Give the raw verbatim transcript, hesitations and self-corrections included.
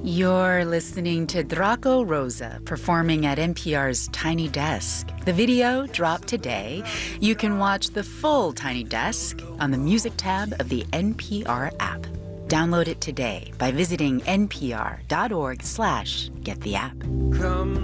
You're listening to Draco Rosa performing at N P R's Tiny Desk. The video dropped today. You can watch the full Tiny Desk on the music tab of the N P R app. Download it today by visiting npr.org slash get the app. Come